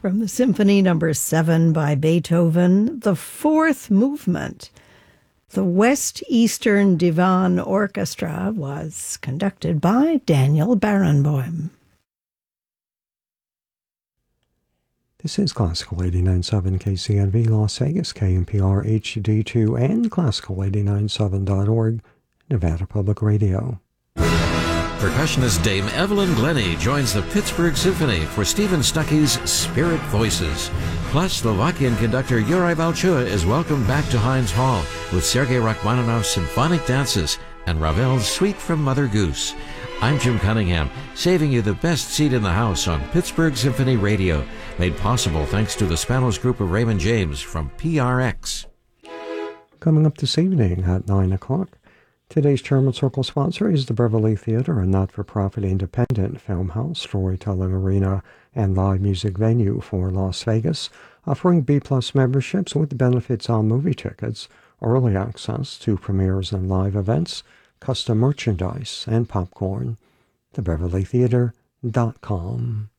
from the Symphony Number 7 by Beethoven, the fourth movement. The West Eastern Divan Orchestra was conducted by Daniel Barenboim. This is Classical 89.7 KCNV Las Vegas, KNPR HD2, and Classical897.org, Nevada Public Radio. Percussionist Dame Evelyn Glennie joins the Pittsburgh Symphony for Stephen Stuckey's Spirit Voices. Plus, Slovakian conductor Juraj Valchua is welcomed back to Heinz Hall with Sergei Rachmaninoff's symphonic dances and Ravel's Suite from Mother Goose. I'm Jim Cunningham, saving you the best seat in the house on Pittsburgh Symphony Radio, made possible thanks to the Spanos Group of Raymond James from PRX. Coming up this evening at 9 o'clock, today's Chairman Circle sponsor is the Beverly Theater, a not-for-profit independent film house, storytelling arena, and live music venue for Las Vegas, offering B-Plus memberships with benefits on movie tickets, early access to premieres and live events, custom merchandise, and popcorn. TheBeverlyTheater.com.